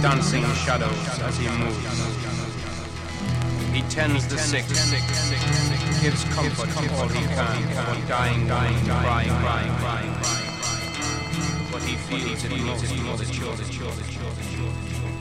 dancing shadows as he moves. He tends the sick, gives comfort to all he can, for dying, crying. What he feels it most, the children.